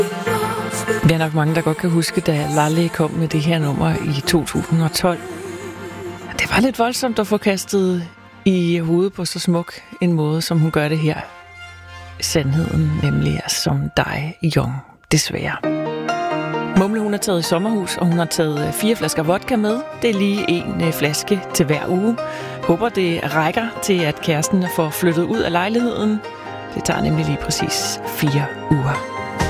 Der er nok mange, der godt kan huske, da Laleh kom med det her nummer i 2012. Det var lidt voldsomt at få kastet i hovedet på så smuk en måde, som hun gør det her. Sandheden nemlig er som dig, Young, desværre. Mumle, hun har taget i sommerhus, og hun har taget 4 flasker vodka med. Det er lige en flaske til hver uge. Håber, det rækker til, at kæresten får flyttet ud af lejligheden. Det tager nemlig lige præcis 4 uger.